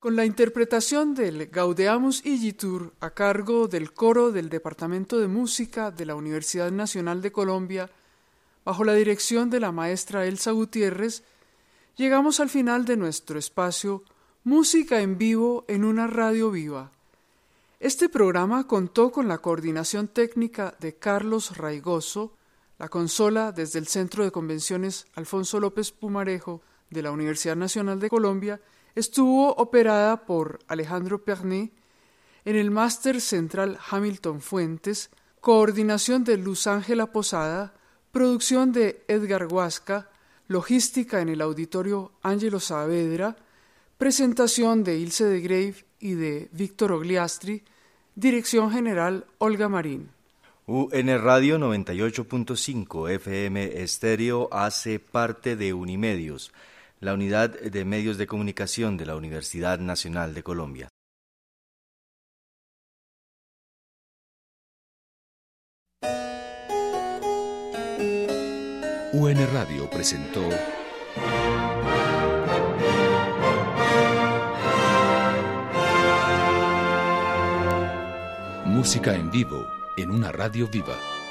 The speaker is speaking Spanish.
Con la interpretación del Gaudeamus Igitur a cargo del coro del Departamento de Música de la Universidad Nacional de Colombia, bajo la dirección de la maestra Elsa Gutiérrez, llegamos al final de nuestro espacio Música en vivo en una radio viva. Este programa contó con la coordinación técnica de Carlos Raigoso, la consola desde el Centro de Convenciones Alfonso López Pumarejo de la Universidad Nacional de Colombia, estuvo operada por Alejandro Pernet, en el máster central Hamilton Fuentes, coordinación de Luz Ángela Posada, producción de Edgar Huasca, logística en el auditorio Ángelo Saavedra, presentación de Ilse de Grave y de Víctor Ogliastri, dirección general Olga Marín. UN Radio 98.5 FM Estéreo hace parte de Unimedios, la unidad de medios de comunicación de la Universidad Nacional de Colombia. UN Radio presentó Música en vivo en una radio viva.